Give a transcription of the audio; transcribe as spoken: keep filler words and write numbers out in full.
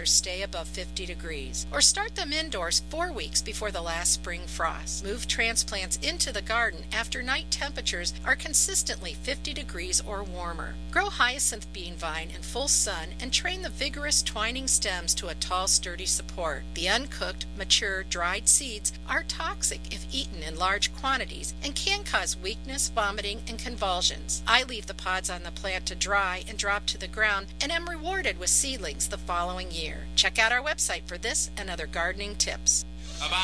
temperatures stay above fifty degrees. Or start them indoors four weeks before the last spring frost. Move transplants into the garden after night temperatures are consistently fifty degrees or warmer. Grow hyacinth bean vine in full sun and train the vigorous twining stems to a tall, sturdy support. The uncooked, mature, dried seeds are toxic if eaten in large quantities and can cause weakness, vomiting, and convulsions. I leave the pods on the plant to dry and drop to the ground and am rewarded with seedlings the following year. Check out our website for this and other gardening tips. About